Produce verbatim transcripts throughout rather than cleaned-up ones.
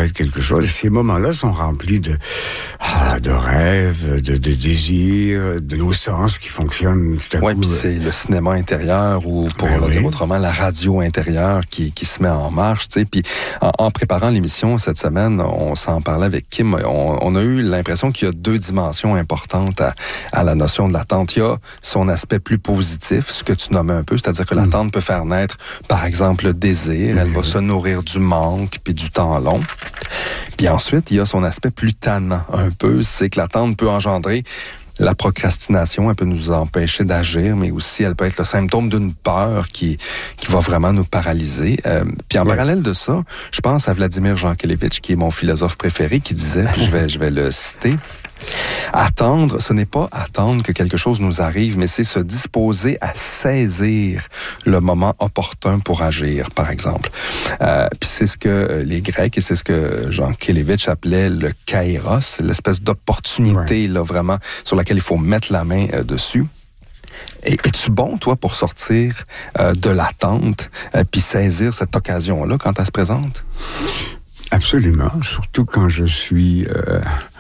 apparaître quelque chose. Et ces moments-là sont remplis de, ah, de rêves, de, de désirs, de nos sens qui fonctionnent tout à ouais, coup. Oui, puis c'est le cinéma intérieur ou, pour ben le oui. dire autrement, la radio intérieure qui, qui se met en marche. Tu sais. Puis en, en préparant l'émission cette semaine, on s'en parlait avec Kim. On, on a eu l'impression qu'il y a deux dimensions importantes à, à la notion de l'attente. Il y a son aspect plus positif, ce que tu nommais un peu, c'est-à-dire que l'attente mmh. peut faire naître, par exemple, le désir. Mmh. Elle va se nourrir du manque puis du temps long. Puis ensuite, il y a son aspect plus tannant un peu, c'est que l'attente peut engendrer la procrastination, elle peut nous empêcher d'agir, mais aussi elle peut être le symptôme d'une peur qui qui va vraiment nous paralyser. Euh, puis en ouais. parallèle de ça, je pense à Vladimir Jankélévitch, qui est mon philosophe préféré, qui disait, puis je vais je vais le citer. Attendre, ce n'est pas attendre que quelque chose nous arrive, mais c'est se disposer à saisir le moment opportun pour agir, par exemple. Euh, puis c'est ce que les Grecs, et c'est ce que Jankélévitch appelait le kairos, l'espèce d'opportunité, ouais. là, vraiment, sur laquelle il faut mettre la main euh, dessus. Et, es-tu bon, toi, pour sortir euh, de l'attente, euh, puis saisir cette occasion-là quand elle se présente? Absolument, surtout quand je suis... Euh...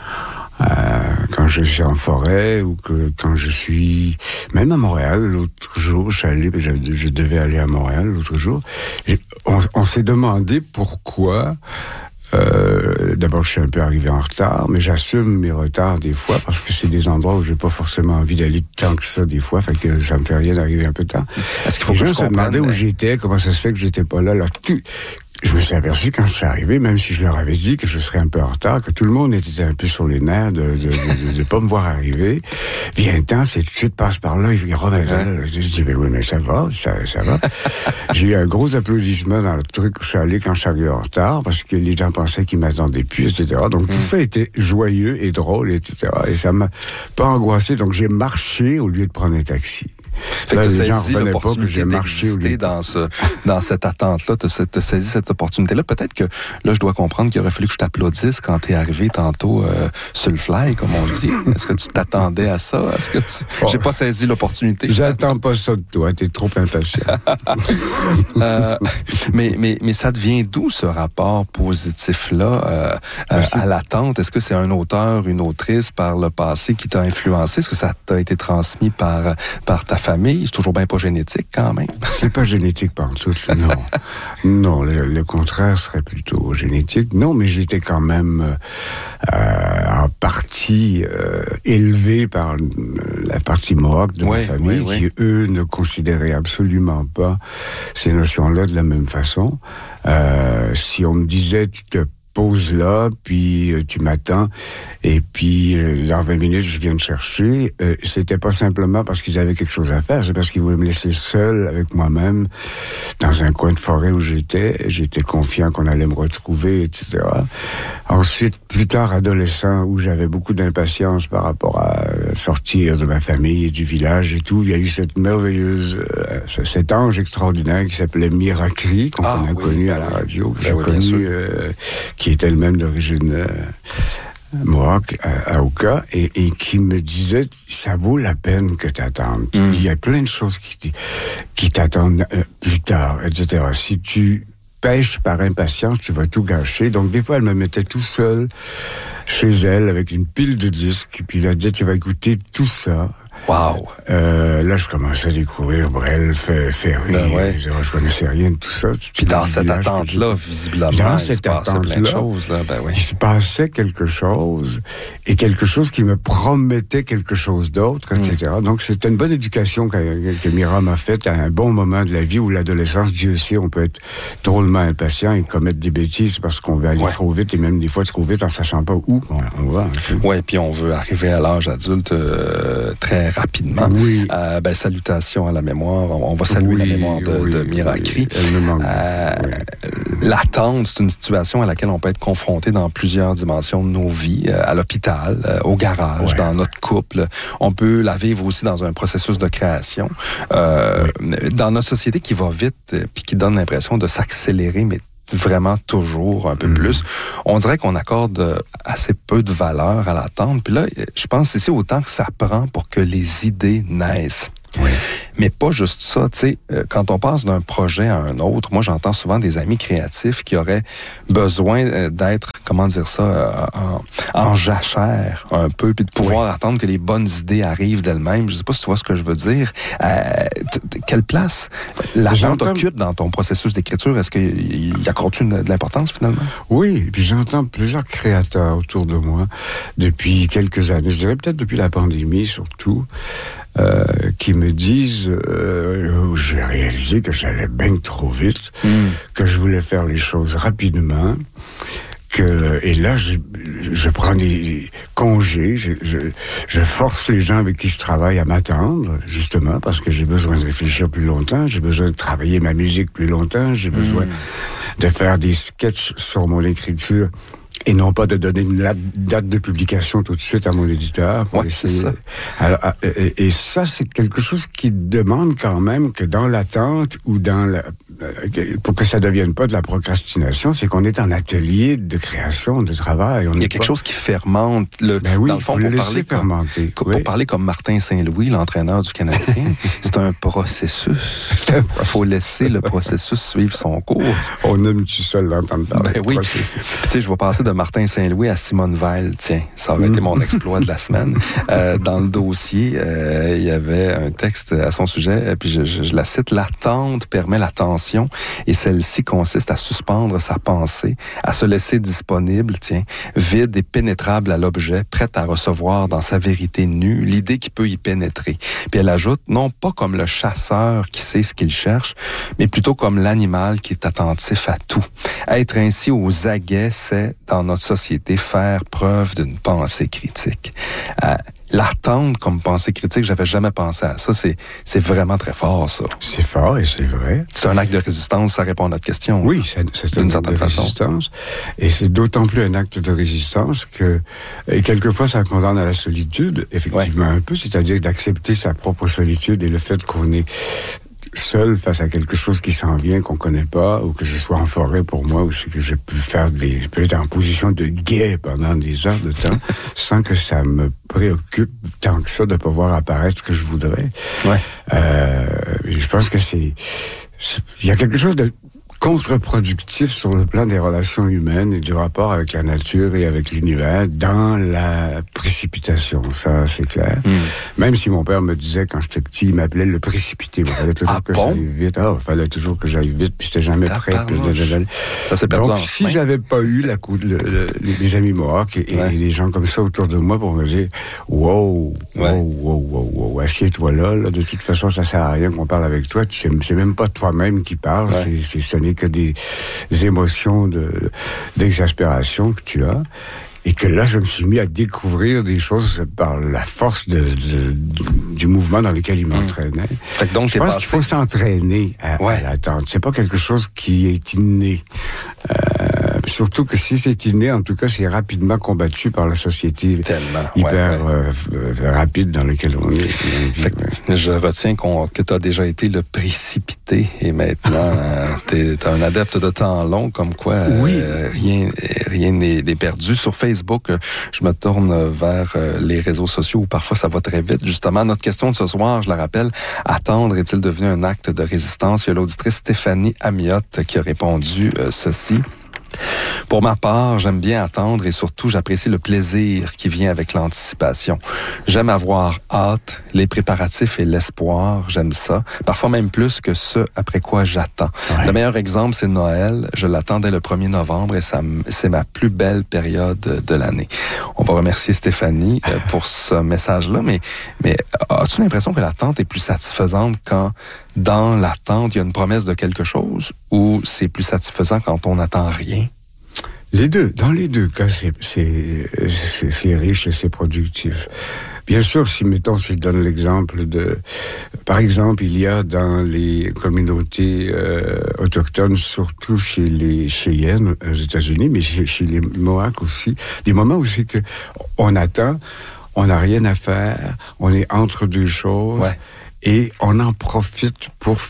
Euh, quand je suis en forêt ou que quand je suis même à Montréal l'autre jour, je suis allé, je, je devais aller à Montréal l'autre jour. Et on, on s'est demandé pourquoi. Euh, d'abord, je suis un peu arrivé en retard, mais j'assume mes retards des fois parce que c'est des endroits où j'ai pas forcément envie d'aller tant que ça des fois, fait que ça me fait rien d'arriver un peu tard. Est-ce qu'il faut que je me demandais où j'étais, comment ça se fait que j'étais pas là, là tout. Je me suis aperçu quand je suis arrivé, même si je leur avais dit que je serais un peu en retard, que tout le monde était un peu sur les nerfs de de, de, de, de pas me voir arriver. Viens un temps, c'est tout de suite passe par là, il remet là. Je dis, mais oui, mais ça va, ça, ça va. J'ai eu un gros applaudissement dans le truc où je suis allé quand je suis arrivé en retard, parce que les gens pensaient qu'ils m'attendaient plus, et cetera. Donc, tout mm. ça était joyeux et drôle, et cetera. Et ça m'a pas angoissé. Donc, j'ai marché au lieu de prendre un taxi. Fait que tu as saisi l'opportunité d'exister dans, ce, dans cette attente-là, tu as saisi cette opportunité-là. Peut-être que, là, je dois comprendre qu'il aurait fallu que je t'applaudisse quand tu es arrivé tantôt euh, sur le fly, comme on dit. Est-ce que tu t'attendais à ça? Est-ce que tu... Oh. J'ai pas saisi l'opportunité. J'attends pas ça de toi, t'es trop impatient. euh, mais, mais, mais ça devient d'où, ce rapport positif-là euh, euh, à l'attente? Est-ce que c'est un auteur, une autrice par le passé qui t'a influencé? Est-ce que ça t'a été transmis par, par ta famille? C'est toujours bien pas génétique, quand même. C'est pas génétique partout, non. Non, le, le contraire serait plutôt génétique. Non, mais j'étais quand même euh, en partie euh, élevé par la partie mohawk de oui, ma famille, oui, oui. qui, eux, ne considéraient absolument pas ces notions-là de la même façon. Euh, si on me disait, tu te pose là, puis euh, tu m'attends, et puis euh, dans vingt minutes, je viens te chercher. Euh, c'était pas simplement parce qu'ils avaient quelque chose à faire, c'est parce qu'ils voulaient me laisser seul avec moi-même dans un coin de forêt où j'étais. J'étais confiant qu'on allait me retrouver, et cetera. Ensuite, plus tard, adolescent, où j'avais beaucoup d'impatience par rapport à sortir de ma famille et du village et tout, il y a eu cette merveilleuse, euh, cet ange extraordinaire qui s'appelait Miracri, qu'on ah, a oui, connu ben à la radio, que ben j'ai oui, connu, euh, qui est elle-même d'origine euh, mohawk à, à Oka, et, et qui me disait, ça vaut la peine que t'attendes. Mm. Il y a plein de choses qui, qui t'attendent euh, plus tard, et cetera. Si tu pêches par impatience, tu vas tout gâcher. Donc, des fois, elle me mettait tout seul chez elle avec une pile de disques, puis elle disait, tu vas écouter tout ça. Wow! Euh, là, je commençais à découvrir Brel, Ferry. Ben ouais. Je, je connaissais rien de tout ça. Puis dans cette attente-là, visiblement, dans il cette se passait plein de choses. Là. Ben oui. Il se passait quelque chose, et quelque chose qui me promettait quelque chose d'autre, et cetera. Mm. Donc, c'était une bonne éducation que, que Mira m'a faite à un bon moment de la vie où l'adolescence, Dieu sait, on peut être drôlement impatient et commettre des bêtises parce qu'on veut aller ouais. trop vite, et même des fois trop vite en sachant pas où on, on va. Oui, puis on veut arriver à l'âge adulte euh, très rapidement. Oui. Euh, ben, salutations à la mémoire. On, on va saluer oui, la mémoire de, oui, de Miracri. Oui. Elle me manque. Euh, oui. L'attente, c'est une situation à laquelle on peut être confronté dans plusieurs dimensions de nos vies. Euh, à l'hôpital, euh, au garage, ouais. dans notre couple. On peut la vivre aussi dans un processus de création. Euh, oui. Dans notre société qui va vite puis qui donne l'impression de s'accélérer, mais vraiment toujours un peu mmh. plus. On dirait qu'on accorde assez peu de valeur à l'attente. Puis là, je pense ici autant que ça prend pour que les idées naissent. Oui. Mais pas juste ça, tu sais, quand on passe d'un projet à un autre, moi j'entends souvent des amis créatifs qui auraient besoin d'être comment dire ça, en, en jachère un peu, puis de pouvoir oui. attendre que les bonnes idées arrivent d'elles-mêmes. Je sais pas si tu vois ce que je veux dire. Euh, t- t- quelle place l'attente occupe dans ton processus d'écriture? Est-ce qu'il y accorde-tu de l'importance finalement? Oui, et puis j'entends plusieurs créateurs autour de moi depuis quelques années, je dirais peut-être depuis la pandémie surtout, euh, qui me disent euh, j'ai réalisé que j'allais bien trop vite, mm. que je voulais faire les choses rapidement, que et là je, je prends des congés, je, je, je force les gens avec qui je travaille à m'attendre, justement, parce que j'ai besoin de réfléchir plus longtemps, j'ai besoin de travailler ma musique plus longtemps, j'ai besoin mm. de faire des sketchs sur mon écriture. Et non pas de donner une date de publication tout de suite à mon éditeur. Pour ouais, essayer. C'est ça. Alors, et, et ça, c'est quelque chose qui demande quand même que dans l'attente ou dans la... pour que ça ne devienne pas de la procrastination, c'est qu'on est en atelier de création, de travail. On Il y a quelque pas... chose qui fermente. Le, ben oui, dans le fond, pour, pour, parler comme, oui. pour parler comme Martin Saint-Louis, l'entraîneur du Canadien, c'est un processus. Il faut laisser le processus suivre son cours. On aime-tu ça l'entendre parler? Ben oui. Tu sais, je vais passer de Martin Saint-Louis à Simone Veil. Tiens, ça aurait mmh. été mon exploit de la semaine. Euh, dans le dossier, euh, il y avait un texte à son sujet, puis je, je, je la cite, « L'attente permet l'attention et celle-ci consiste à suspendre sa pensée, à se laisser disponible, tiens, vide et pénétrable à l'objet, prête à recevoir dans sa vérité nue l'idée qui peut y pénétrer. » Puis elle ajoute, non pas comme le chasseur qui sait ce qu'il cherche, mais plutôt comme l'animal qui est attentif à tout. Être ainsi aux aguets, c'est, dans notre société, faire preuve d'une pensée critique. Euh, L'attente comme pensée critique, j'avais jamais pensé à ça. C'est, c'est vraiment très fort, ça. C'est fort et c'est vrai. C'est un acte de résistance, ça répond à notre question. Oui, c'est, c'est un acte de façon. résistance. Et c'est d'autant plus un acte de résistance que, et quelquefois, ça condamne à la solitude, effectivement, ouais. un peu, c'est-à-dire d'accepter sa propre solitude et le fait qu'on est seul face à quelque chose qui s'en vient, qu'on connaît pas, ou que ce soit en forêt pour moi, ou c'est que j'ai pu faire des, je peux être en position de guet pendant des heures de temps, sans que ça me préoccupe tant que ça de pas voir apparaître ce que je voudrais. Ouais. Euh, je pense que c'est, c'est, il y a quelque chose de contre-productif sur le plan des relations humaines et du rapport avec la nature et avec l'univers dans la précipitation, ça c'est clair. Mm. Même si mon père me disait quand j'étais petit, il m'appelait le précipité. Il fallait toujours ah, que bon? j'aille vite. Ah, il fallait toujours que j'aille vite, puis j'étais jamais prêt. Ça, c'est Donc, si j'avais pas eu la coup, le, le, les amis Mohawks et, ouais. et les gens comme ça autour de moi pour me dire wow, wow, ouais. wow, wow, wow, wow, assieds-toi là, là, de toute façon, ça sert à rien qu'on parle avec toi. Tu sais, c'est même pas toi-même qui parle, ouais. c'est, c'est, ce n'est que des, des émotions de, d'exaspération que tu as. Et que là, je me suis mis à découvrir des choses par la force de, de, de, du mouvement dans lequel il m'entraînait. Mmh. Donc, je pense passé... qu'il faut s'entraîner à, ouais. à l'attente. C'est pas quelque chose qui est inné. Euh, surtout que si c'est inné, en tout cas, c'est rapidement combattu par la société Tellement. hyper ouais, ouais. Euh, rapide dans laquelle on est. Vie, ouais. Je retiens qu'on, que tu as déjà été le précipité et maintenant, tu es un adepte de temps long, comme quoi oui. euh, rien, rien n'est, n'est perdu. Sur Facebook, Facebook, je me tourne vers les réseaux sociaux où parfois ça va très vite. Justement, notre question de ce soir, je la rappelle, attendre est-il devenu un acte de résistance? Il y a l'auditrice Stéphanie Amiotte qui a répondu euh, ceci. Pour ma part, j'aime bien attendre et surtout, j'apprécie le plaisir qui vient avec l'anticipation. J'aime avoir hâte, les préparatifs et l'espoir, j'aime ça. Parfois même plus que ce après quoi j'attends. Ouais. Le meilleur exemple, c'est Noël. Je l'attendais le premier novembre et ça, c'est ma plus belle période de l'année. On va remercier Stéphanie pour ce message-là, mais, mais as-tu l'impression que l'attente est plus satisfaisante quand dans l'attente, il y a une promesse de quelque chose ou c'est plus satisfaisant quand on n'attend rien? Les deux. Dans les deux cas, c'est, c'est, c'est, c'est riche et c'est productif. Bien sûr, si, mettons, si je donne l'exemple de... Par exemple, il y a dans les communautés euh, autochtones, surtout chez les Cheyennes aux États-Unis, mais chez, chez les Mohawks aussi, des moments où c'est que on attend, on n'a rien à faire, on est entre deux choses, ouais. et on en profite pour faire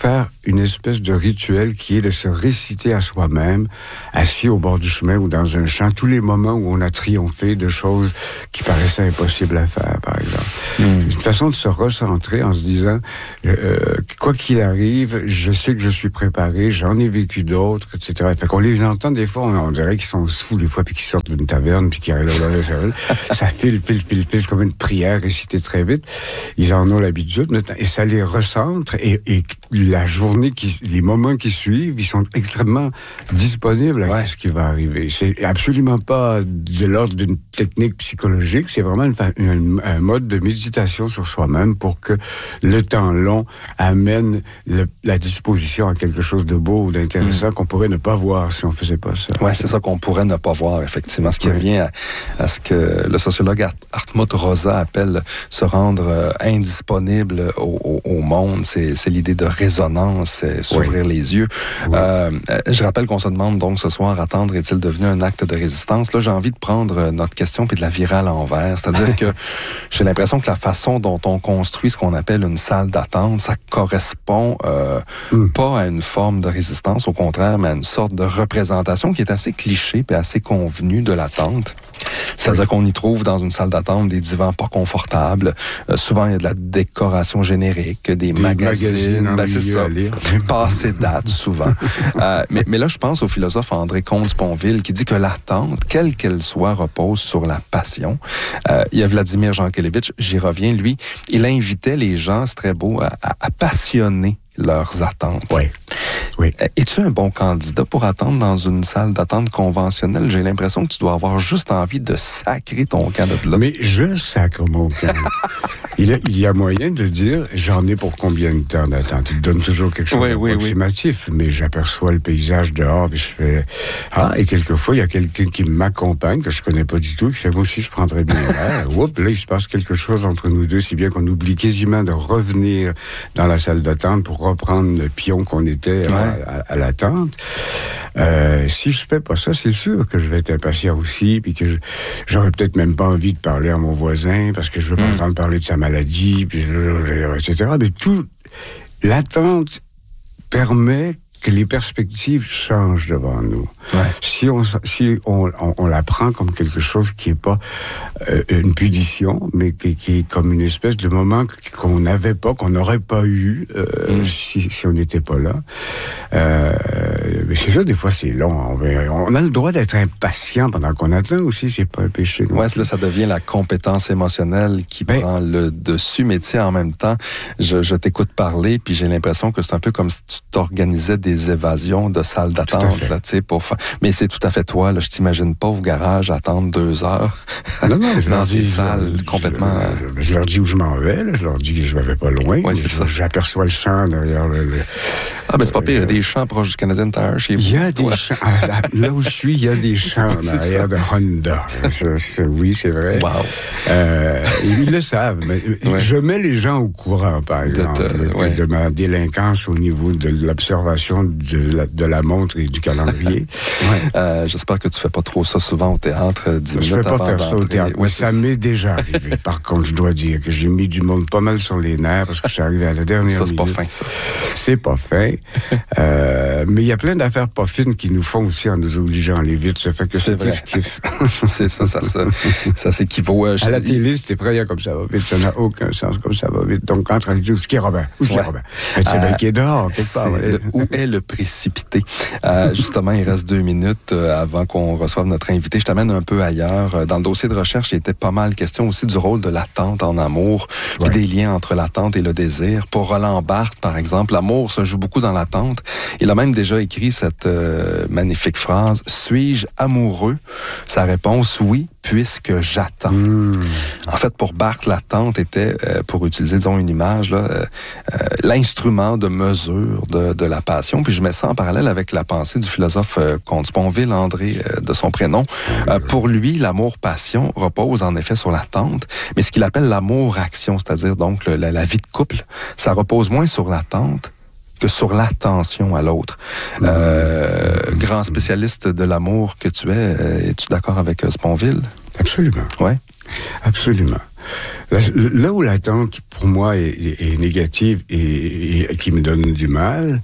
une espèce de rituel qui est de se réciter à soi-même, assis au bord du chemin ou dans un champ, tous les moments où on a triomphé de choses qui paraissaient impossibles à faire, par exemple. Mmh. Une façon de se recentrer en se disant, euh, quoi qu'il arrive, je sais que je suis préparé, j'en ai vécu d'autres, et cetera. Fait qu'on les entend des fois, on, on dirait qu'ils sont sous des fois, puis qu'ils sortent d'une taverne, puis qu'ils arrivent là, ça file, file, file, file, c'est comme une prière récitée très vite. Ils en ont l'habitude maintenant, et ça les recentre, et, et la journée, qui, les moments qui suivent, ils sont extrêmement disponibles à ouais. ce qui va arriver. C'est absolument pas de l'ordre d'une technique psychologique, c'est vraiment une, une, un mode de méditation sur soi-même pour que le temps long amène le, la disposition à quelque chose de beau ou d'intéressant mmh. qu'on pourrait ne pas voir si on faisait pas ça. Oui, c'est ça qu'on pourrait ne pas voir, effectivement. Ce qui oui. revient à, à ce que le sociologue Hartmut Rosa appelle se rendre euh, indisponible au, au, au monde. C'est, c'est l'idée de résonance, c'est s'ouvrir oui. les yeux. Oui. Euh, je rappelle qu'on se demande donc ce soir, attendre est-il devenu un acte de résistance? Là, j'ai envie de prendre notre question puis de la virer à l'envers. C'est-à-dire que j'ai l'impression que la façon dont on construit ce qu'on appelle une salle d'attente, ça correspond euh, mm. pas à une forme de résistance, au contraire, mais à une sorte de représentation qui est assez cliché et assez convenue de l'attente. C'est-à-dire qu'on y trouve dans une salle d'attente des divans pas confortables. Euh, souvent, il y a de la décoration générique, des, des magazines. magazines ben, c'est ça. Passé date, souvent. euh, mais, mais là, je pense au philosophe André Comte-Sponville qui dit que l'attente, quelle qu'elle soit, repose sur la passion. Euh, il y a Vladimir Jankélévitch, j'y reviens, lui, il invitait les gens, c'est très beau, à, à, à passionner leurs attentes. Oui. Oui. Es-tu un bon candidat pour attendre dans une salle d'attente conventionnelle? J'ai l'impression que tu dois avoir juste envie de sacrer ton camp de là. Mais je sacre mon camp. il, y a, il y a moyen de dire, j'en ai pour combien de temps d'attente? Il te donne toujours quelque chose oui, d'approximatif, oui, oui. mais j'aperçois le paysage dehors, et je fais, ah, et quelquefois, il y a quelqu'un qui m'accompagne, que je connais pas du tout, qui fait, moi aussi, je prendrais bien l'air. Oups, là, il se passe quelque chose entre nous deux, si bien qu'on oublie quasiment de revenir dans la salle d'attente pour reprendre le pion qu'on était ouais. à, à, à l'attente. Euh, si je fais pas ça, c'est sûr que je vais être impatient aussi, puis que je, j'aurais peut-être même pas envie de parler à mon voisin parce que je veux pas mm. entendre parler de sa maladie, puis et cetera. Mais tout, l'attente permet que les perspectives changent devant nous. Ouais. Si on si on, on, on la prend comme quelque chose qui est pas euh, une punition, mais qui, qui est comme une espèce de moment qu'on n'avait pas, qu'on n'aurait pas eu euh, mm. si, si on n'était pas là. Euh, mais c'est ça, des fois c'est long. On, on a le droit d'être impatient pendant qu'on attend aussi, c'est pas un péché. Ouais, là, ça devient la compétence émotionnelle qui ben, prend le dessus. Mais tu sais, en même temps, je, je t'écoute parler, puis j'ai l'impression que c'est un peu comme si tu t'organisais des des évasions de salles d'attente, là, tu sais, pour fa... mais c'est tout à fait toi, là, je t'imagine pas au garage attendre deux heures. Non, non, je dans leur ces dis, salles je, complètement. Je, je, je leur dis où je m'en vais, là, je leur dis que je m'en vais pas loin. Ouais, c'est je, ça. J'aperçois le champ derrière le. le ah, mais c'est pas pire, il y a des champs proches du Canadian Tire chez vous. Il y a des champs. Là, là où je suis, il y a des champs derrière de Honda. Ça, ça, oui, c'est vrai. Wow. Euh, ils le savent, mais ouais. je mets les gens au courant, par exemple, de, te, ouais. de ma délinquance au niveau de l'observation de la, de la montre et du calendrier. ouais. euh, j'espère que tu fais pas trop ça souvent au théâtre, dix minutes avant d'entrer. Je ne fais pas faire ça au théâtre, mais ça c'est... m'est déjà arrivé. Par contre, je dois dire que j'ai mis du monde pas mal sur les nerfs parce que je suis arrivé à la dernière ça, c'est minute. pas fin, ça. C'est pas fin. euh, mais il y a plein d'affaires pas fines qui nous font aussi en nous obligeant à aller vite. Ça fait que c'est, c'est kiff, kiff. c'est ça, ça, ça, ça s'équivaut. Euh, à la télé, c'était prêt comme ça va vite. Ça n'a aucun sens comme ça va vite. Donc, entre les deux, où est Robin? Où est ouais. Robin? Mais c'est euh, bien qu'il est dehors, quelque part. Le, où est le précipité? Euh, justement, il reste deux minutes euh, avant qu'on reçoive notre invité. Je t'amène un peu ailleurs. Dans le dossier de recherche, il était pas mal question aussi du rôle de l'attente en amour, ouais. puis des liens entre l'attente et le désir. Pour Roland Barthes, par exemple, l'amour se joue beaucoup dans l'attente. Il a même déjà écrit cette euh, magnifique phrase « Suis-je amoureux? » Sa réponse « Oui, puisque j'attends. Mmh. » En fait, pour Barthes, l'attente était, euh, pour utiliser, disons, une image, là, euh, euh, l'instrument de mesure de, de la passion. Puis je mets ça en parallèle avec la pensée du philosophe euh, Comte-Sponville, André, euh, de son prénom. Euh, pour lui, l'amour-passion repose en effet sur l'attente, mais ce qu'il appelle l'amour-action, c'est-à-dire donc le, la, la vie de couple, ça repose moins sur l'attente que sur l'attention à l'autre. Euh, mmh. Grand spécialiste de l'amour que tu es, euh, es-tu d'accord avec euh, Sponville? Absolument. Ouais. Absolument. Là, là où l'attente, pour moi, est, est négative et, et qui me donne du mal,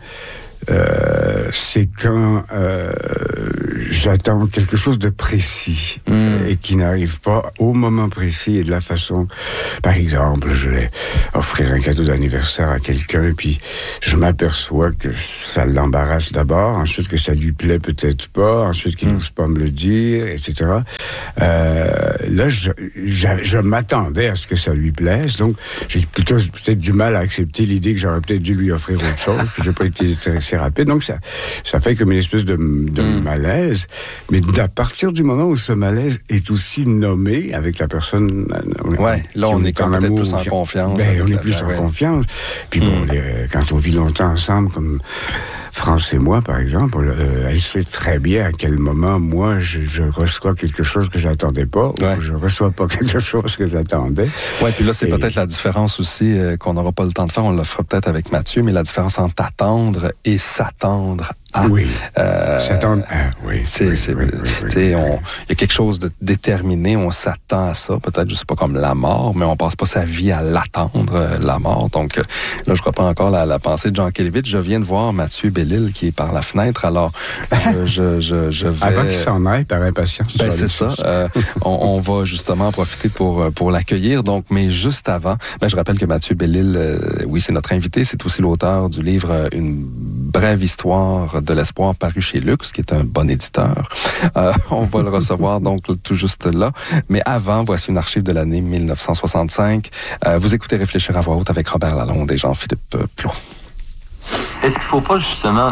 euh, c'est quand euh, j'attends quelque chose de précis mmh. et qui n'arrive pas au moment précis et de la façon... Par exemple, je vais offrir un cadeau d'anniversaire à quelqu'un, puis je m'aperçois que ça l'embarrasse d'abord, ensuite que ça lui plaît peut-être pas, ensuite qu'il n'ose mmh. pas me le dire, et cetera. Euh, là, je, je, je m'attendais à ce que ça lui plaise, donc j'ai plutôt peut-être du mal à accepter l'idée que j'aurais peut-être dû lui offrir autre chose, que j'ai pas été intéressé rapide. Donc, ça, ça fait comme une espèce de, de mmh. malaise. Mais à partir du moment où ce malaise est aussi nommé avec la personne... Ouais, là, on est quand même plus en confiance. Ben, on est la, plus la, en ouais. confiance. Puis mmh. bon, les, quand on vit longtemps ensemble, comme France et moi, par exemple, euh, elle sait très bien à quel moment, moi, je, je reçois quelque chose que j'attendais pas, ouais. ou je reçois pas quelque chose que j'attendais. Oui, puis là, c'est et... peut-être la différence aussi euh, qu'on n'aura pas le temps de faire, on le fera peut-être avec Mathieu, mais la différence entre attendre et s'attendre à. Oui. Euh, s'attendre à, oui. C'est, oui, c'est, oui, oui, oui, oui, oui. Il y a quelque chose de déterminé, on s'attend à ça, peut-être, je sais pas, comme la mort, mais on passe pas sa vie à l'attendre, euh, la mort. Donc, euh, là, je reprends encore la, la pensée de Jean Kelevitch. Je viens de voir Mathieu Bellil qui est par la fenêtre, alors je, je, je, je vais... Avant qu'il s'en aille, par impatience. Ben, c'est ça. Euh, on, on va justement en profiter pour, pour l'accueillir. Donc, mais juste avant, ben, je rappelle que Mathieu Bellil, euh, oui, c'est notre invité, c'est aussi l'auteur du livre euh, Une brève histoire de l'espoir paru chez Lux, qui est un bon éditeur. Euh, on va le recevoir donc tout juste là. Mais avant, voici une archive de l'année mille neuf cent soixante-cinq. Euh, vous écoutez Réfléchir à voix haute avec Robert Lalonde et Jean-Philippe Plot. Est-ce qu'il ne faut pas justement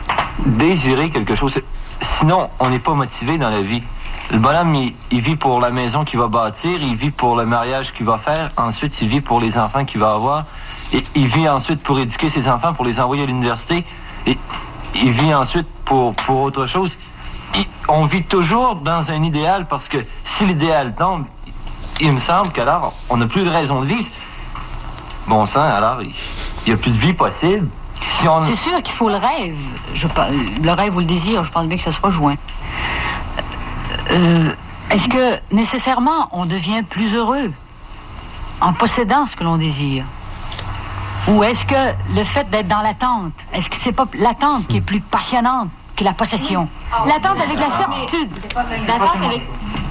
désirer quelque chose? Sinon, on n'est pas motivé dans la vie. Le bonhomme, il, il vit pour la maison qu'il va bâtir, il vit pour le mariage qu'il va faire, ensuite il vit pour les enfants qu'il va avoir, et il vit ensuite pour éduquer ses enfants, pour les envoyer à l'université, et il vit ensuite pour, pour autre chose. Et on vit toujours dans un idéal parce que si l'idéal tombe, il me semble qu'alors on n'a plus de raison de vivre. Bon sang, alors il n'y a plus de vie possible. Si on... C'est sûr qu'il faut le rêve. Je, le rêve ou le désir, je pense bien que ça se rejoint. Euh, est-ce que nécessairement on devient plus heureux en possédant ce que l'on désire? Ou est-ce que le fait d'être dans l'attente, est-ce que c'est pas l'attente qui est plus passionnante que la possession? L'attente avec la certitude. L'attente avec...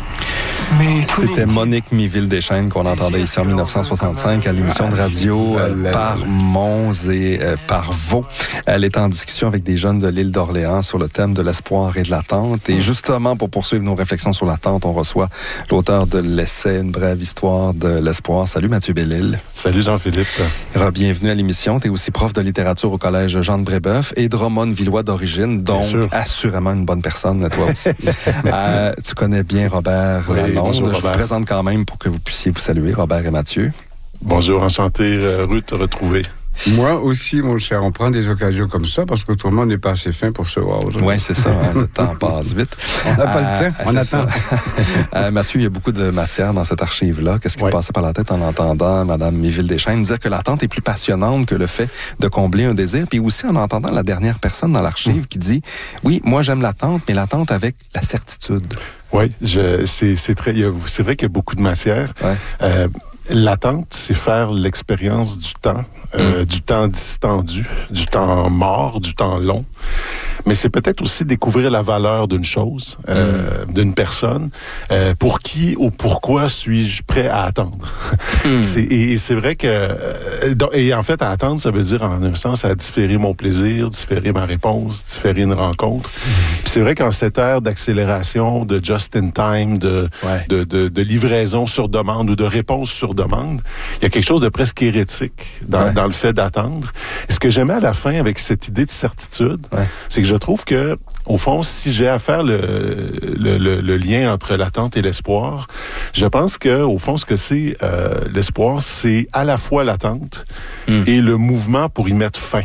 Mais c'était Monique Miville-Deschênes qu'on entendait ici en mille neuf cent soixante-cinq à l'émission de radio euh, par Mons et euh, par Vaux. Elle est en discussion avec des jeunes de l'île d'Orléans sur le thème de l'espoir et de l'attente. Et justement, pour poursuivre nos réflexions sur l'attente, on reçoit l'auteur de l'essai Une brève histoire de l'espoir. Salut Mathieu Bellil. Salut Jean-Philippe. Bienvenue à l'émission. Tu es aussi prof de littérature au collège Jean de Brébeuf et Drummond-Villois d'origine, donc assurément une bonne personne, toi aussi. euh, tu connais bien Robert oui. Lalonde. Bonjour, je vous présente quand même pour que vous puissiez vous saluer, Robert et Mathieu. Bonjour, enchanté, heureux de te retrouver. Moi aussi, mon cher, on prend des occasions comme ça parce qu'autrement, on n'est pas assez fin pour se voir aujourd'hui. Oui, c'est ça, hein, le temps passe vite. On n'a pas euh, le temps, on attend. euh, Mathieu, il y a beaucoup de matière dans cette archive-là. Qu'est-ce qui ouais. passait par la tête en entendant Mme Miville-Deschênes dire que l'attente est plus passionnante que le fait de combler un désir, puis aussi en entendant la dernière personne dans l'archive mmh. qui dit « Oui, moi j'aime l'attente, mais l'attente avec la certitude. » Oui, je, c'est, c'est, très, c'est vrai qu'il y a beaucoup de matière. Ouais. Euh, l'attente, c'est faire l'expérience du temps, euh, mmh. du temps distendu, du temps mort, du temps long. Mais c'est peut-être aussi découvrir la valeur d'une chose, euh, mmh. d'une personne. Euh, pour qui ou pourquoi suis-je prêt à attendre? Mmh. c'est, et, et c'est vrai que... Euh, et en fait, à attendre, ça veut dire, en un sens, à différer mon plaisir, différer ma réponse, différer une rencontre. Mmh. Puis c'est vrai qu'en cette ère d'accélération, de just-in-time, de, ouais. de, de, de livraison sur demande ou de réponse sur demande, il y a quelque chose de presque hérétique dans, ouais. dans le fait d'attendre. Et ce que j'aimais à la fin avec cette idée de certitude, ouais. c'est que je trouve que, au fond, si j'ai à faire le, le, le, le lien entre l'attente et l'espoir, je pense que, au fond, ce que c'est euh, l'espoir, c'est à la fois l'attente mm. et le mouvement pour y mettre fin.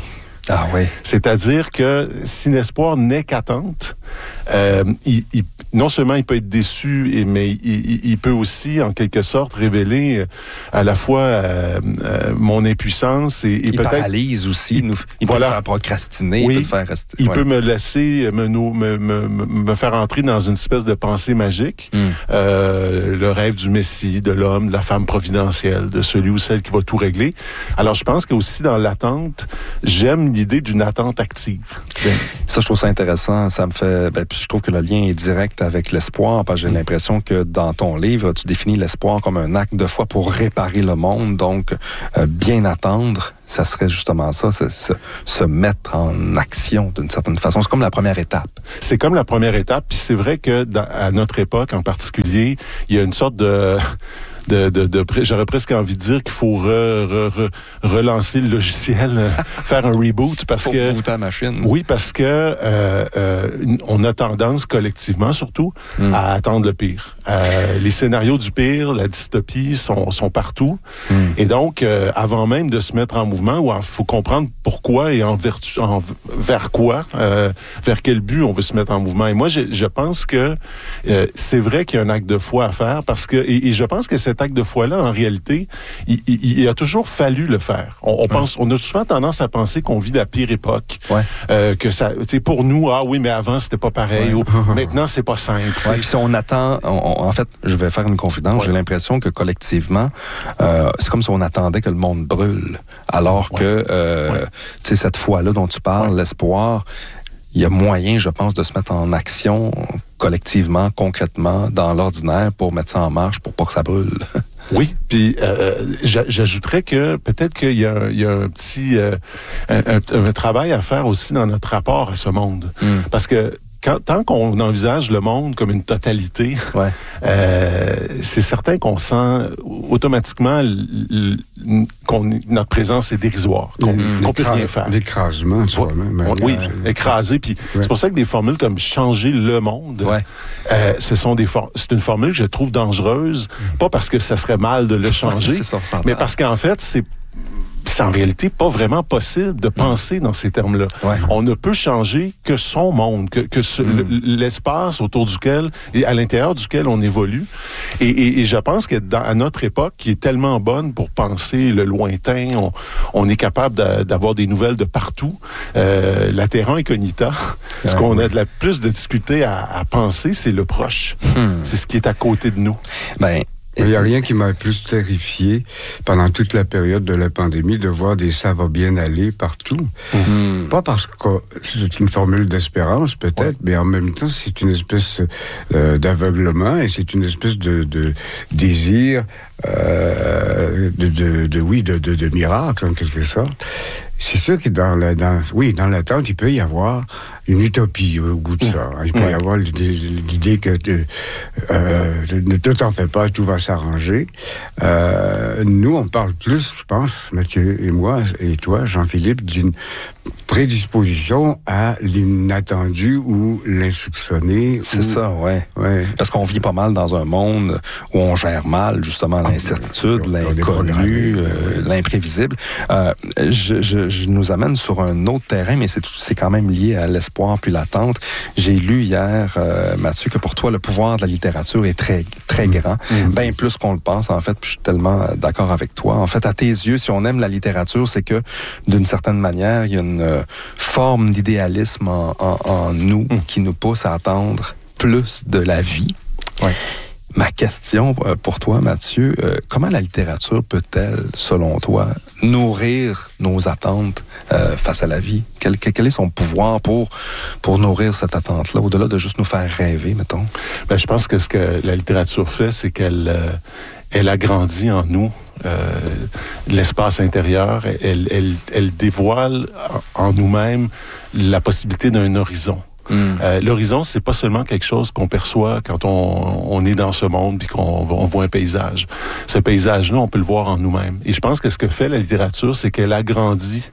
Ah oui. C'est-à-dire que si l'espoir n'est qu'attente, euh, il, il, non seulement il peut être déçu, et, mais il, il, il peut aussi, en quelque sorte, révéler à la fois euh, euh, mon impuissance et, et il peut-être... Il paralyse aussi, il, nous, il voilà. peut le faire procrastiner, oui, il peut le faire rester... Il ouais. peut me laisser, me, me, me, me faire entrer dans une espèce de pensée magique, mm. euh, le rêve du Messie, de l'homme, de la femme providentielle, de celui ou celle qui va tout régler. Alors, je pense qu'aussi dans l'attente, j'aime l'idée d'une attente active. Bien. Ça, je trouve ça intéressant. Ça me fait... Ben, je trouve que le lien est direct avec l'espoir, parce que j'ai mmh. l'impression que dans ton livre, tu définis l'espoir comme un acte de foi pour réparer le monde. Donc, euh, bien attendre, ça serait justement ça, se, se, se mettre en action d'une certaine façon. C'est comme la première étape. C'est comme la première étape. Puis c'est vrai que dans, à notre époque en particulier, il y a une sorte de... De, de, de, j'aurais presque envie de dire qu'il faut re, re, re, relancer le logiciel, faire un reboot parce faut que booter la machine. Oui, parce que euh, euh, on a tendance collectivement surtout mm. à attendre le pire. Euh, les scénarios du pire, la dystopie sont, sont partout, mm. et donc euh, avant même de se mettre en mouvement, il faut comprendre pourquoi et en vertu, en, vers quoi, euh, vers quel but on veut se mettre en mouvement. Et moi, je, je pense que euh, c'est vrai qu'il y a un acte de foi à faire parce que et, et je pense que c'est cet acte de foi-là, en réalité, il, il, il a toujours fallu le faire. On, on, pense, on a souvent tendance à penser qu'on vit la pire époque. Ouais. Euh, que ça, tu sais, pour nous, ah oui, mais avant, c'était pas pareil. Ouais. Ou, maintenant, c'est pas simple. Ouais, puis si on attend, on, on, en fait, je vais faire une confidence, ouais. j'ai l'impression que collectivement, euh, c'est comme si on attendait que le monde brûle. Alors ouais. que, euh, ouais. tu sais, cette foi-là dont tu parles, ouais. l'espoir, il y a moyen, je pense, de se mettre en action collectivement, concrètement, dans l'ordinaire pour mettre ça en marche, pour pas que ça brûle. Oui, puis euh, j'ajouterais que peut-être qu'il y a, il y a un petit euh, un, un, un travail à faire aussi dans notre rapport à ce monde. Mm. Parce que Quand, tant qu'on envisage le monde comme une totalité, ouais. euh, c'est certain qu'on sent automatiquement l, l, qu'on, notre présence est dérisoire, qu'on ne peut rien faire. L'écrasement, tu vois, même. Oui, euh, écrasé. Puis ouais. c'est pour ça que des formules comme changer le monde, ouais. euh, ce sont des for- c'est une formule que je trouve dangereuse, mmh. pas parce que ça serait mal de le changer, ouais, ça, mais parce qu'en fait, c'est c'est en réalité pas vraiment possible de penser mmh. dans ces termes-là. Ouais. On ne peut changer que son monde, que, que ce, mmh. l'espace autour duquel et à l'intérieur duquel on évolue. Et, et, et je pense que dans, à notre époque, qui est tellement bonne pour penser le lointain, on, on est capable de, d'avoir des nouvelles de partout. Euh, la terra incognita, ouais, ce qu'on ouais. a de la plus de difficulté à, à penser, c'est le proche. Mmh. C'est ce qui est à côté de nous. Ben, il n'y a rien qui m'a plus terrifié pendant toute la période de la pandémie de voir des ça va bien aller partout. Mmh. Pas parce que c'est une formule d'espérance peut-être, ouais. mais en même temps c'est une espèce euh, d'aveuglement et c'est une espèce de, de désir euh, de, de, de oui de, de, de miracle en quelque sorte. C'est sûr que dans la, dans, oui, dans l'attente, il peut y avoir une utopie au bout de ça. Il peut ouais. y avoir l'idée, l'idée que de, euh, ne t'en fais pas, tout va s'arranger. Euh, nous, on parle plus, je pense, Mathieu et moi, et toi, Jean-Philippe, d'une prédisposition à l'inattendu ou l'insoupçonné. C'est ou... ça, ouais. ouais. Parce qu'on vit pas mal dans un monde où on gère mal, justement, l'incertitude, ah, l'inconnu, euh, l'imprévisible. Euh, je, je, je nous amène sur un autre terrain, mais c'est, c'est quand même lié à l'espoir puis l'attente. J'ai lu hier, euh, Mathieu, que pour toi, le pouvoir de la littérature est très, très mmh. grand. Mmh. Bien plus qu'on le pense, en fait, puis je suis tellement d'accord avec toi. En fait, à tes yeux, si on aime la littérature, c'est que, d'une certaine manière, il y a une euh, forme d'idéalisme en, en, en nous mmh. qui nous pousse à attendre plus de la vie. Ouais. Ma question pour toi, Mathieu, euh, comment la littérature peut-elle, selon toi, nourrir nos attentes euh, face à la vie? Quel, quel est son pouvoir pour, pour nourrir cette attente-là, au-delà de juste nous faire rêver, mettons? Ben, je pense que ce que la littérature fait, c'est qu'elle euh, elle agrandit en nous euh, l'espace intérieur. Elle, elle, elle dévoile en nous-mêmes la possibilité d'un horizon. Mm. Euh, l'horizon, c'est pas seulement quelque chose qu'on perçoit quand on, on est dans ce monde puis qu'on on voit un paysage. Ce paysage-là, on peut le voir en nous-mêmes. Et je pense que ce que fait la littérature, c'est qu'elle agrandit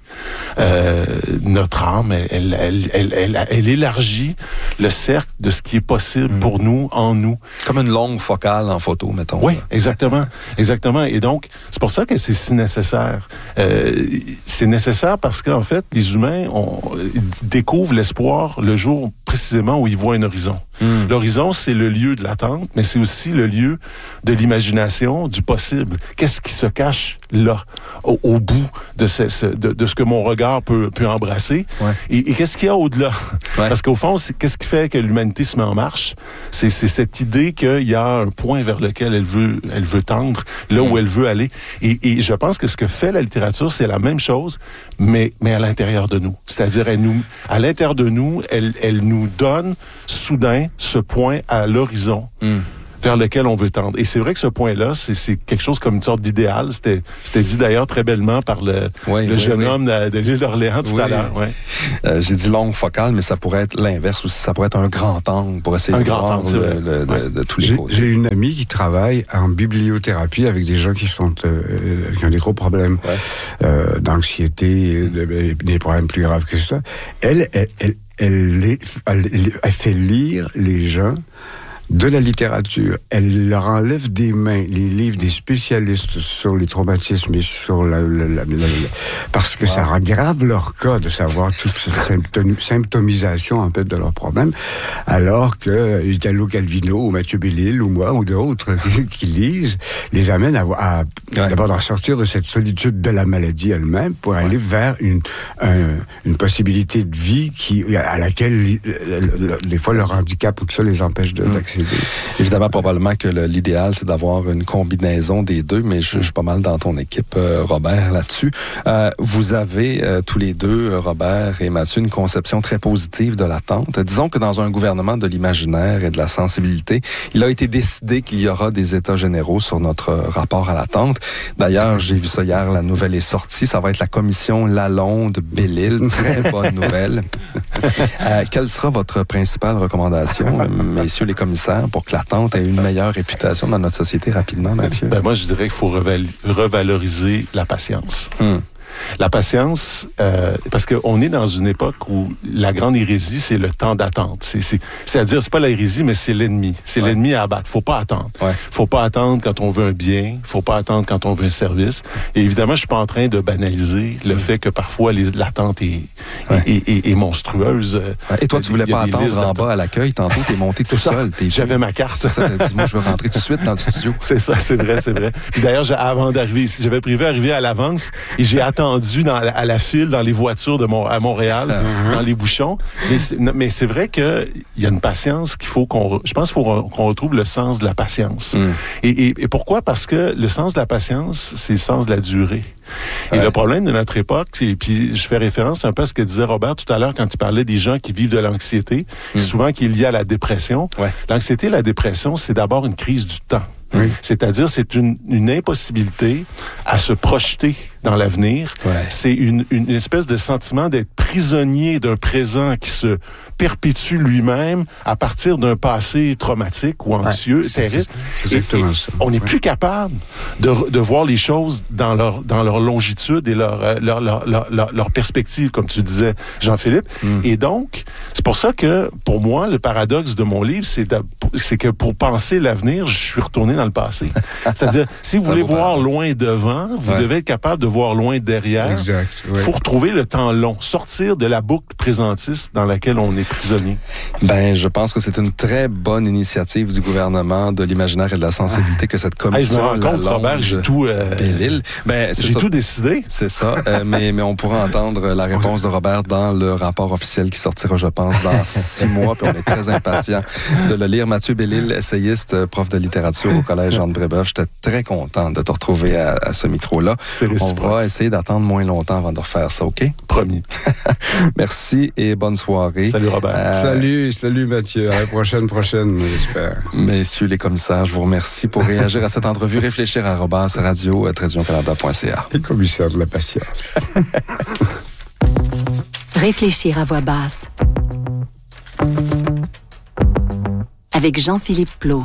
euh, notre âme, elle, elle, elle, elle, elle, elle élargit le cercle de ce qui est possible mmh. pour nous, en nous. Comme une longue focale en photo, mettons. Oui, exactement. exactement. Et donc, c'est pour ça que c'est si nécessaire. Euh, c'est nécessaire parce qu'en fait, les humains on, découvrent l'espoir le jour précisément où ils voient un horizon. Mmh. L'horizon, c'est le lieu de l'attente, mais c'est aussi le lieu de l'imagination, du possible. Qu'est-ce qui se cache là, au, au bout de ce, ce, de, de ce que mon regard peut, peut embrasser? Ouais. Et, et qu'est-ce qu'il y a au-delà? Ouais. Parce qu'au fond, c'est, qu'est-ce qui fait que l'humanité se met en marche? C'est, c'est cette idée qu'il y a un point vers lequel elle veut, elle veut tendre, là mmh. où elle veut aller. Et, et je pense que ce que fait la littérature, c'est la même chose, mais, mais à l'intérieur de nous. C'est-à-dire, elle nous, à l'intérieur de nous, elle, elle nous donne soudain ce point à l'horizon mmh. vers lequel on veut tendre. Et c'est vrai que ce point-là, c'est, c'est quelque chose comme une sorte d'idéal. C'était, c'était dit d'ailleurs très bellement par le, oui, le oui, jeune oui. homme de, de l'île d'Orléans tout oui. à l'heure. Ouais. Euh, j'ai dit longue focale, mais ça pourrait être l'inverse aussi. Ça pourrait être un grand angle pour essayer un de grand voir angle, le, le, ouais. de, de tous les j'ai, côtés. J'ai une amie qui travaille en bibliothérapie avec des gens qui sont euh, qui ont des gros problèmes ouais. euh, d'anxiété, de, des problèmes plus graves que ça. Elle, elle, elle, elle, elle, elle fait lire les gens de la littérature. Elle leur enlève des mains les livres des spécialistes sur les traumatismes et sur la... la, la, la, la parce que wow. ça aggrave leur cas de savoir toute cette symptom, symptomisation, en fait, de leurs problèmes, alors que Italo Calvino ou Mathieu Bellil ou moi ou d'autres qui, qui lisent les amènent à, à ouais. d'abord à sortir de cette solitude de la maladie elle-même pour ouais. aller vers une, un, une possibilité de vie qui, à laquelle des fois leur handicap ou tout ça les empêche de, mmh. d'accéder. Évidemment, probablement que le, l'idéal, c'est d'avoir une combinaison des deux, mais je, je suis pas mal dans ton équipe, euh, Robert, là-dessus. Euh, vous avez euh, tous les deux, Robert et Mathieu, une conception très positive de l'attente. Disons que dans un gouvernement de l'imaginaire et de la sensibilité, il a été décidé qu'il y aura des états généraux sur notre rapport à l'attente. D'ailleurs, j'ai vu ça hier, la nouvelle est sortie. Ça va être la commission Lalonde-Bellil. Très bonne nouvelle. euh, quelle sera votre principale recommandation, messieurs les commissaires, pour que l'attente ait une meilleure réputation dans notre société rapidement, Mathieu? Ben moi, je dirais qu'il faut reval- revaloriser la patience. Hmm. La patience, euh, parce qu'on est dans une époque où la grande hérésie, c'est le temps d'attente. C'est, c'est, c'est-à-dire, c'est pas la hérésie, mais c'est l'ennemi. C'est ouais. l'ennemi à abattre. Faut pas attendre. Ouais. Faut pas attendre quand on veut un bien. Faut pas attendre quand on veut un service. Et évidemment, je suis pas en train de banaliser le ouais. fait que parfois les, l'attente est, ouais. est, est, est, est monstrueuse. Ouais. Et toi, tu voulais pas attendre en bas à l'accueil. Tantôt, t'es monté tout ça. seul. T'es J'avais ma carte. C'est ça, t'as dit, moi, je veux rentrer tout de suite dans le studio. C'est ça, c'est vrai, c'est vrai. Puis d'ailleurs, j'ai, avant d'arriver ici, j'avais prévu d'arriver à l'avance et j'ai attendu dans la, à la file dans les voitures de Mon- à Montréal, uh-huh. dans les bouchons. Mais c'est, mais c'est vrai qu'il y a une patience qu'il faut qu'on... Re, je pense qu'il faut qu'on retrouve le sens de la patience. Mm. Et, et, et pourquoi? Parce que le sens de la patience, c'est le sens de la durée. Et ouais. le problème de notre époque, et puis je fais référence un peu à ce que disait Robert tout à l'heure quand il parlait des gens qui vivent de l'anxiété, mm. souvent qui est lié à la dépression. Ouais. L'anxiété et la dépression, c'est d'abord une crise du temps. Oui. C'est-à-dire, c'est une, une impossibilité à se projeter dans l'avenir. Ouais. C'est une, une espèce de sentiment d'être prisonnier d'un présent qui se perpétue lui-même à partir d'un passé traumatique ou anxieux, ouais, terrible. C'est exactement ça. On n'est ouais. plus capable de, de voir les choses dans leur, dans leur longitude et leur, leur, leur, leur, leur, leur perspective, comme tu disais, Jean-Philippe. Mm. Et donc, c'est pour ça que, pour moi, le paradoxe de mon livre, c'est, de, c'est que pour penser l'avenir, je suis retourné dans le passé. C'est-à-dire, si vous voulez voir paraître. loin devant, vous ouais. devez être capable de voir loin derrière. Exact. Il ouais. faut retrouver le temps long, sortir de la boucle présentiste dans laquelle on est prisonnier. Ben, je pense que c'est une très bonne initiative du gouvernement de l'imaginaire et de la sensibilité que cette commission. Hey, je me rends compte, Robert, j'ai tout. Euh, ben, j'ai ça. tout décidé. C'est ça. euh, mais mais on pourra entendre la réponse de Robert dans le rapport officiel qui sortira, je pense, dans six mois. Puis on est très impatients de le lire. Mathieu Bellil, essayiste, prof de littérature au collège Jean de Brébeuf. J'étais très content de te retrouver à, à ce micro-là. C'est on va essayer d'attendre moins longtemps avant de refaire ça, OK? Promis. Merci et bonne soirée. Salut Robert. Euh, salut, salut Mathieu. À la prochaine, prochaine, j'espère. Messieurs les commissaires, je vous remercie pour réagir à cette entrevue. Réfléchir à arobase radio tiret canada point c a. Les commissaires de la patience. Réfléchir à voix basse. Avec Jean-Philippe Plot.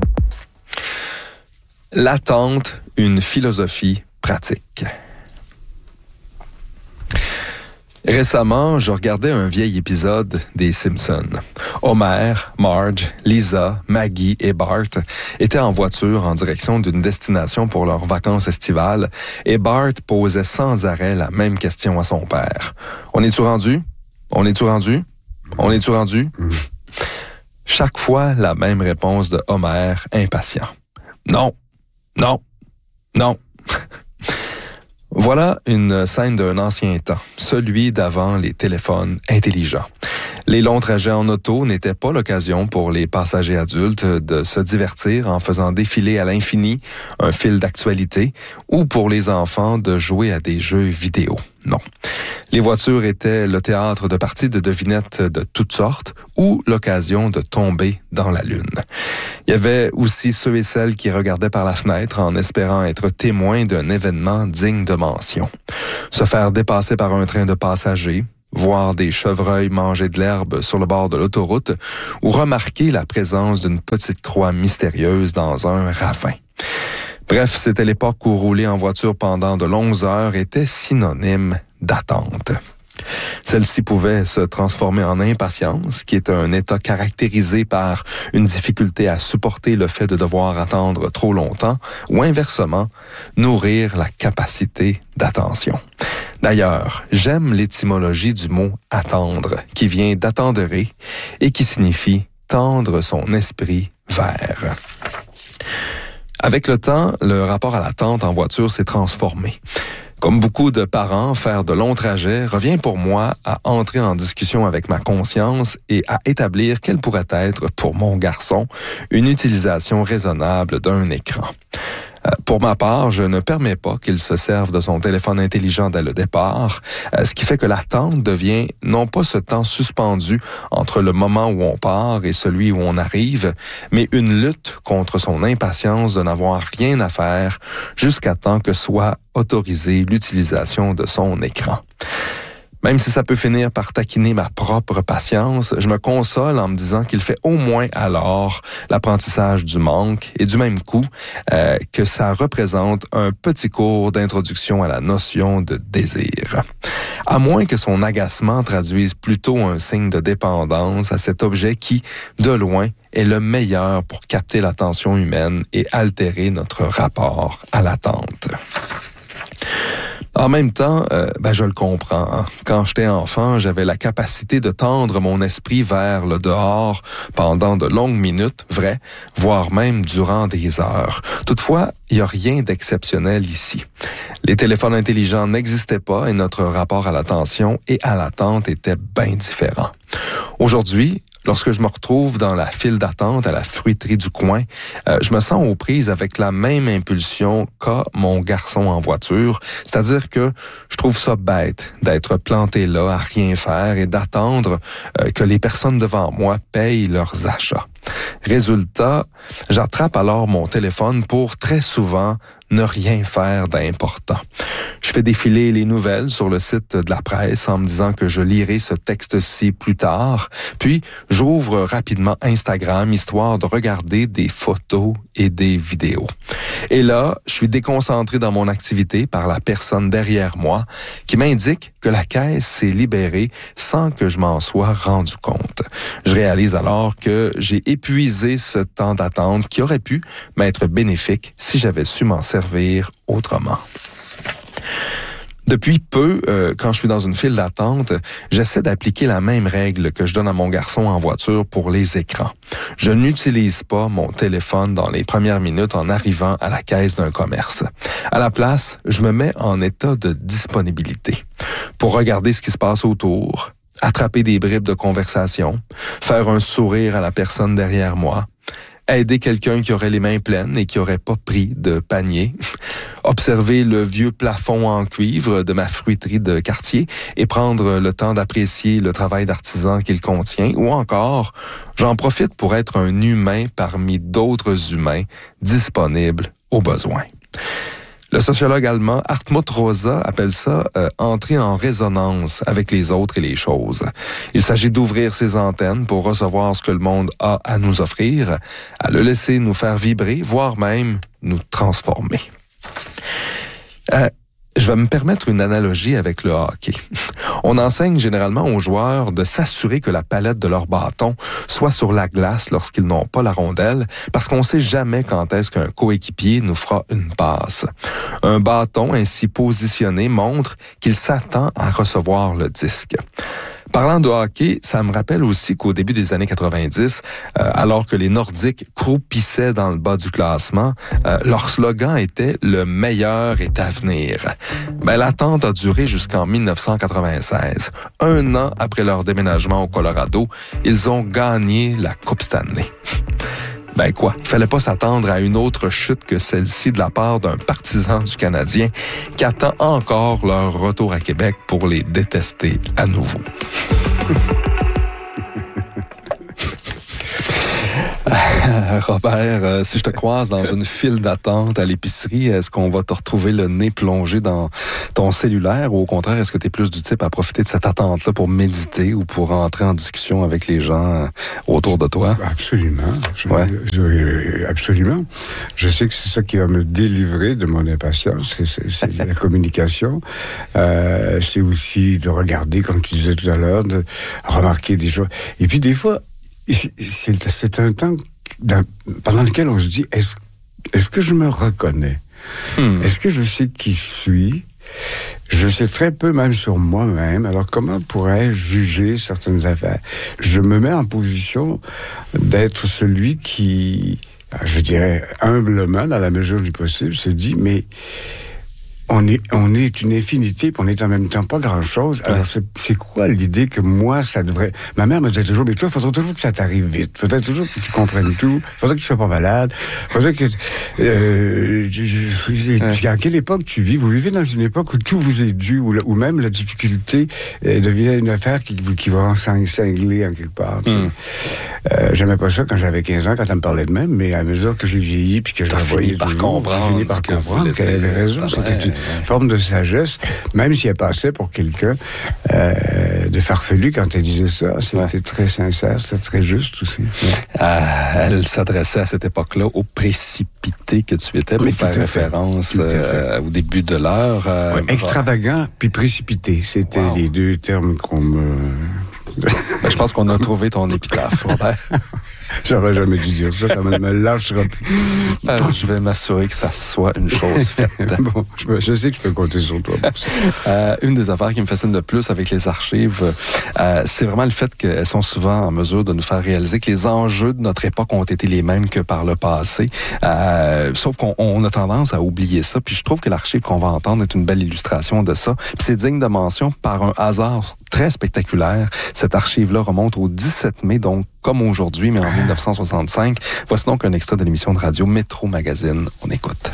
L'attente, une philosophie pratique. Récemment, je regardais un vieil épisode des Simpsons. Homer, Marge, Lisa, Maggie et Bart étaient en voiture en direction d'une destination pour leurs vacances estivales et Bart posait sans arrêt la même question à son père. « On est-tu rendu? On est-tu rendu? On est-tu rendu? » Chaque fois, la même réponse de Homer, impatient. « Non, non, non. » Voilà une scène d'un ancien temps, celui d'avant les téléphones intelligents. Les longs trajets en auto n'étaient pas l'occasion pour les passagers adultes de se divertir en faisant défiler à l'infini un fil d'actualité ou pour les enfants de jouer à des jeux vidéo. Non. Les voitures étaient le théâtre de parties de devinettes de toutes sortes ou l'occasion de tomber dans la lune. Il y avait aussi ceux et celles qui regardaient par la fenêtre en espérant être témoins d'un événement digne de mention. Se faire dépasser par un train de passagers, voir des chevreuils manger de l'herbe sur le bord de l'autoroute ou remarquer la présence d'une petite croix mystérieuse dans un ravin. Bref, c'était l'époque où rouler en voiture pendant de longues heures était synonyme d'attente. Celle-ci pouvait se transformer en impatience, qui est un état caractérisé par une difficulté à supporter le fait de devoir attendre trop longtemps, ou inversement, nourrir la capacité d'attention. D'ailleurs, j'aime l'étymologie du mot « attendre », qui vient d'attendrer et qui signifie « tendre son esprit vers ». Avec le temps, le rapport à l'attente en voiture s'est transformé. Comme beaucoup de parents, faire de longs trajets revient pour moi à entrer en discussion avec ma conscience et à établir quelle pourrait être, pour mon garçon, une utilisation raisonnable d'un écran. Pour ma part, je ne permets pas qu'il se serve de son téléphone intelligent dès le départ, ce qui fait que l'attente devient non pas ce temps suspendu entre le moment où on part et celui où on arrive, mais une lutte contre son impatience de n'avoir rien à faire jusqu'à temps que soit autorisée l'utilisation de son écran. Même si ça peut finir par taquiner ma propre patience, je me console en me disant qu'il fait au moins alors l'apprentissage du manque et du même coup euh, que ça représente un petit cours d'introduction à la notion de désir. À moins que son agacement traduise plutôt un signe de dépendance à cet objet qui, de loin, est le meilleur pour capter l'attention humaine et altérer notre rapport à l'attente. En même temps, euh, ben je le comprends. Hein. Quand j'étais enfant, j'avais la capacité de tendre mon esprit vers le dehors pendant de longues minutes, vrai, voire même durant des heures. Toutefois, il n'y a rien d'exceptionnel ici. Les téléphones intelligents n'existaient pas et notre rapport à l'attention et à l'attente était bien différent. Aujourd'hui, lorsque je me retrouve dans la file d'attente à la fruiterie du coin, euh, je me sens aux prises avec la même impulsion qu'a mon garçon en voiture, c'est-à-dire que je trouve ça bête d'être planté là à rien faire et d'attendre euh, que les personnes devant moi payent leurs achats. Résultat, j'attrape alors mon téléphone pour très souvent ne rien faire d'important. Je fais défiler les nouvelles sur le site de la presse en me disant que je lirai ce texte-ci plus tard, puis j'ouvre rapidement Instagram histoire de regarder des photos et des vidéos. Et là, je suis déconcentré dans mon activité par la personne derrière moi qui m'indique que la caisse s'est libérée sans que je m'en sois rendu compte. Je réalise alors que j'ai épuisé ce temps d'attente qui aurait pu m'être bénéfique si j'avais su m'en servir autrement. Depuis peu, euh, quand je suis dans une file d'attente, j'essaie d'appliquer la même règle que je donne à mon garçon en voiture pour les écrans. Je n'utilise pas mon téléphone dans les premières minutes en arrivant à la caisse d'un commerce. À la place, je me mets en état de disponibilité pour regarder ce qui se passe autour, attraper des bribes de conversation, faire un sourire à la personne derrière moi, aider quelqu'un qui aurait les mains pleines et qui aurait pas pris de panier, observer le vieux plafond en cuivre de ma fruiterie de quartier et prendre le temps d'apprécier le travail d'artisan qu'il contient, ou encore, j'en profite pour être un humain parmi d'autres humains disponibles aux besoins. Le sociologue allemand Hartmut Rosa appelle ça euh, « entrer en résonance avec les autres et les choses ». Il s'agit d'ouvrir ses antennes pour recevoir ce que le monde a à nous offrir, à le laisser nous faire vibrer, voire même nous transformer. Euh, je vais me permettre une analogie avec le hockey. On enseigne généralement aux joueurs de s'assurer que la palette de leur bâton soit sur la glace lorsqu'ils n'ont pas la rondelle, parce qu'on ne sait jamais quand est-ce qu'un coéquipier nous fera une passe. Un bâton ainsi positionné montre qu'il s'attend à recevoir le disque. Parlant de hockey, ça me rappelle aussi qu'au début des années quatre-vingt-dix, euh, alors que les Nordiques croupissaient dans le bas du classement, euh, leur slogan était « Le meilleur est à venir ». Ben, l'attente a duré jusqu'en dix-neuf cent quatre-vingt-seize. Un an après leur déménagement au Colorado, ils ont gagné la Coupe Stanley. Ben quoi, il fallait pas s'attendre à une autre chute que celle-ci de la part d'un partisan du Canadien qui attend encore leur retour à Québec pour les détester à nouveau. Robert, euh, si je te croise dans une file d'attente à l'épicerie, est-ce qu'on va te retrouver le nez plongé dans ton cellulaire ou au contraire, est-ce que tu es plus du type à profiter de cette attente-là pour méditer ou pour entrer en discussion avec les gens autour de toi? Absolument. Je, ouais. je, absolument. Je sais que c'est ça qui va me délivrer de mon impatience. C'est, c'est, c'est la communication. Euh, c'est aussi de regarder, comme tu disais tout à l'heure, de remarquer des choses. Et puis des fois, c'est, c'est un temps dans, pendant lequel on se dit, est-ce, est-ce que je me reconnais? Hmm. Est-ce que je sais qui je suis? Je sais très peu même sur moi-même. Alors comment pourrais-je juger certaines affaires? Je me mets en position d'être celui qui, je dirais humblement, dans la mesure du possible, se dit, mais on est, on est une infinité, puis on est en même temps pas grand-chose. Alors, ouais. c'est, c'est quoi l'idée que moi, ça devrait... Ma mère me disait toujours, mais toi, il faudrait toujours que ça t'arrive vite. Il faudrait toujours que tu comprennes tout. Il faudrait que tu sois pas malade. Il faudrait que... Euh, je, je, ouais. À quelle époque tu vis? Vous vivez dans une époque où tout vous est dû, où, où même la difficulté euh, devient une affaire qui, qui va en cingler en quelque part. Mm. Euh, j'aimais pas ça quand j'avais quinze ans, quand elle me parlait de même, mais à mesure que j'ai vieilli, puis que je la voyais par toujours, comprendre, j'ai fini par comprendre qu'elle avait raison. C'était une forme de sagesse, même si elle passait pour quelqu'un euh, de farfelu quand elle disait ça. C'était ouais. très sincère, c'était très juste aussi. Ouais. Euh, elle s'adressait à cette époque-là au précipité que tu étais, pour Mais faire référence euh, au début de l'heure. Euh, ouais, extravagant puis précipité, c'était wow. les deux termes qu'on me... Ben, je pense qu'on a trouvé ton épitaphe, Robert. J'aurais jamais dû dire ça, ça me, me lâchera plus. Euh, je vais m'assurer que ça soit une chose faite. Bon, je, je sais que je peux compter sur toi pour ça. Euh, une des affaires qui me fascine le plus avec les archives, euh, c'est vraiment le fait qu'elles sont souvent en mesure de nous faire réaliser que les enjeux de notre époque ont été les mêmes que par le passé. Euh, sauf qu'on on a tendance à oublier ça, puis je trouve que l'archive qu'on va entendre est une belle illustration de ça. Puis c'est digne de mention par un hasard très spectaculaire. Cette archive-là remonte au dix-sept mai, donc comme aujourd'hui, mais en dix-neuf cent soixante-cinq. Voici donc un extrait de l'émission de radio Métro Magazine. On écoute.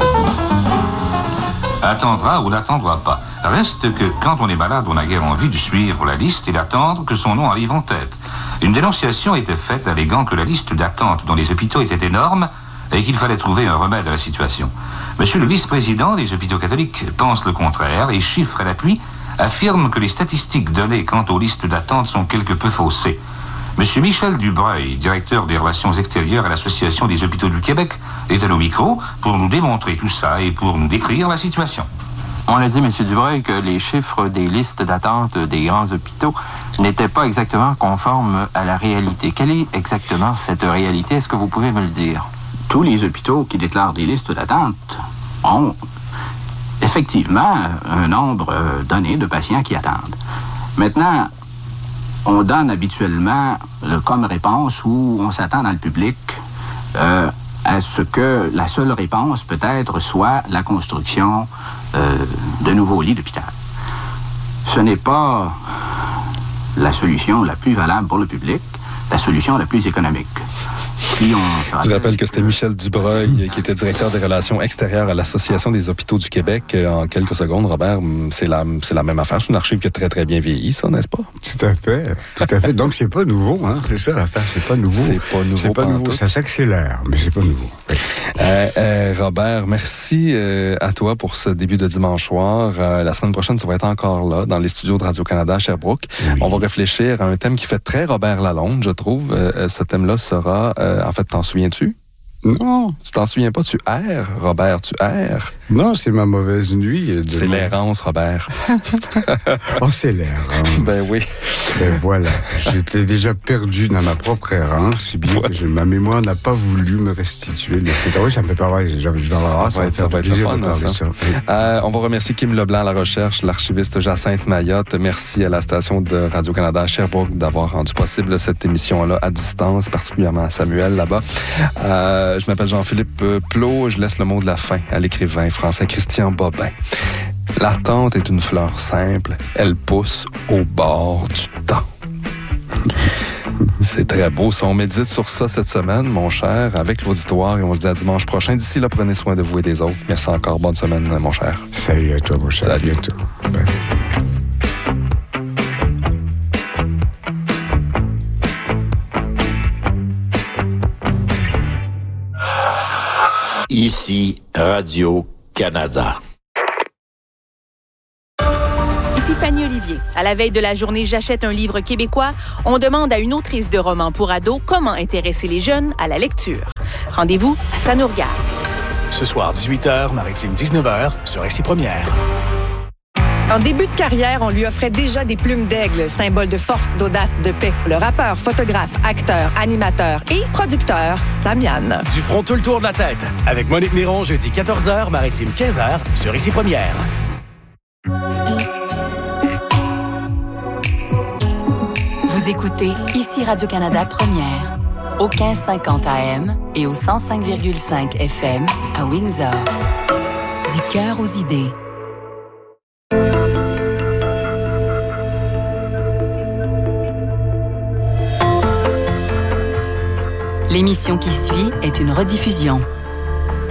Attendra ou n'attendra pas. Reste que quand on est malade, on a guère envie de suivre la liste et d'attendre que son nom arrive en tête. Une dénonciation était faite alléguant que la liste d'attente dans les hôpitaux était énorme et qu'il fallait trouver un remède à la situation. Monsieur le vice-président des hôpitaux catholiques pense le contraire et, chiffres à l'appui, affirme que les statistiques données quant aux listes d'attente sont quelque peu faussées. Monsieur Michel Dubreuil, directeur des relations extérieures à l'Association des hôpitaux du Québec, est à nos micros pour nous démontrer tout ça et pour nous décrire la situation. On a dit, M. Dubreuil, que les chiffres des listes d'attente des grands hôpitaux n'étaient pas exactement conformes à la réalité. Quelle est exactement cette réalité? Est-ce que vous pouvez me le dire? Tous les hôpitaux qui déclarent des listes d'attente ont effectivement un nombre donné de patients qui attendent. Maintenant, on donne habituellement euh, comme réponse où on s'attend dans le public euh, à ce que la seule réponse peut-être soit la construction euh, de nouveaux lits d'hôpital. Ce n'est pas la solution la plus valable pour le public, la solution la plus économique. Si on... Je rappelle que c'était Michel Dubreuil qui était directeur des relations extérieures à l'Association des hôpitaux du Québec. En quelques secondes, Robert, c'est la, c'est la même affaire. C'est une archive qui a très, très bien vieilli, ça, n'est-ce pas? Tout à fait. Tout à fait. Donc, c'est pas nouveau, hein? C'est ça l'affaire. C'est pas nouveau. C'est pas nouveau. C'est pas nouveau. Ça s'accélère, mais c'est pas nouveau. Oui. Euh, euh, Robert, merci euh, à toi pour ce début de dimanche soir. Euh, la semaine prochaine, tu vas être encore là, dans les studios de Radio-Canada à Sherbrooke. Oui. On va réfléchir à un thème qui fait très Robert Lalonde, je trouve. Euh, ce thème-là sera... Euh, en fait, t'en souviens-tu? Non. Tu t'en souviens pas? Tu erres, Robert, tu erres. Non, c'est ma mauvaise nuit. C'est mon... l'errance, Robert. Oh, c'est l'errance. Ben oui. Ben voilà. J'étais déjà perdu dans ma propre errance, si bien ouais. que je, ma mémoire n'a pas voulu me restituer. Oui, ça me fait pas mal. Je vais avoir ça, ça va être fun, ça. ça. Euh, on va remercier Kim Leblanc à la recherche, l'archiviste Jacinthe Mayotte. Merci à la station de Radio-Canada à Sherbrooke d'avoir rendu possible cette émission-là à distance, particulièrement à Samuel là-bas. Euh, je m'appelle Jean-Philippe Plot. Je laisse le mot de la fin à l'écrivain français Christian Bobin. L'attente est une fleur simple. Elle pousse au bord du temps. C'est très beau. Ça, on médite sur ça cette semaine, mon cher, avec l'auditoire, et on se dit à dimanche prochain. D'ici là, prenez soin de vous et des autres. Merci encore. Bonne semaine, mon cher. Salut à toi, mon cher. Salut. À bientôt. Bye. Ici, Radio-Canada. Ici Fanny Olivier. À la veille de la journée J'achète un livre québécois, on demande à une autrice de romans pour ados comment intéresser les jeunes à la lecture. Rendez-vous à Ça nous regarde. Ce soir, dix-huit heures, Maritime dix-neuf heures, sur Ici Première. En début de carrière, on lui offrait déjà des plumes d'aigle, symbole de force, d'audace, de paix. Le rappeur, photographe, acteur, animateur et producteur, Samian. Du front tout le tour de la tête. Avec Monique Néron, jeudi quatorze heures, Maritime quinze heures, sur Ici Première. Vous écoutez Ici Radio-Canada Première, au quinze cinquante A M et au cent cinq virgule cinq F M à Windsor. Du cœur aux idées. L'émission qui suit est une rediffusion.